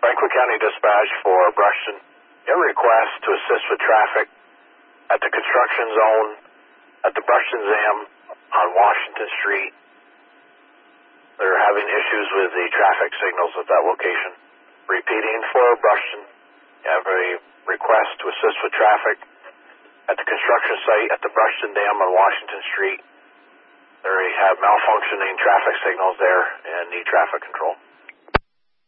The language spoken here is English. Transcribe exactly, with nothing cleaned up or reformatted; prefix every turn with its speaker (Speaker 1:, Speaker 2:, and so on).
Speaker 1: Franklin County Dispatch for Brushton. You have a request to assist with traffic at the construction zone at the Brushton Zam on Washington Street. They're having issues with the traffic signals at that location. Repeating for Brushton, you have a request to assist with traffic at the construction site at the Brushton Dam on Washington Street. They have malfunctioning traffic signals there and need traffic control.